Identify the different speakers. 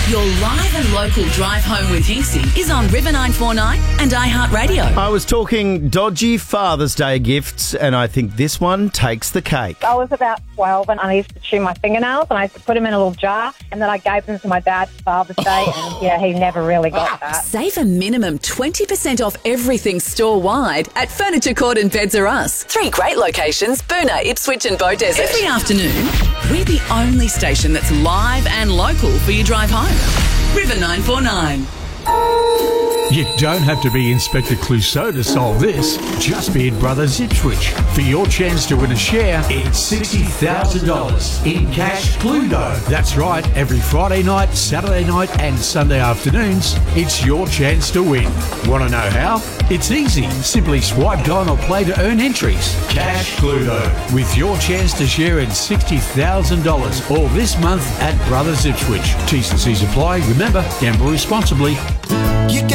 Speaker 1: Your live and local drive home with Hinksy is on River 949 and iHeartRadio.
Speaker 2: I was talking dodgy Father's Day gifts, and I think this one takes the cake.
Speaker 3: I was about 12 and I used to chew my fingernails and I used to put them in a little jar and then I gave them to my dad for Father's Day and yeah, he never really got that.
Speaker 1: Save a minimum 20% off everything store-wide at Furniture Court and Beds R Us. 3 great locations, Boonah, Ipswich and Beaudesert. Every afternoon, we're the only station that's live and local for your drive home. River 949.
Speaker 4: You don't have to be Inspector Clouseau to solve this. Just be at Brothers Ipswich. For your chance to win a share, it's $60,000 in cash Cluedo. That's right, every Friday night, Saturday night and Sunday afternoons, it's your chance to win. Want to know how? It's easy. Simply swipe down or play to earn entries. Cash Cluedo, with your chance to share in $60,000 all this month at Brothers Ipswich. T's and C's apply. Remember, gamble responsibly.
Speaker 5: You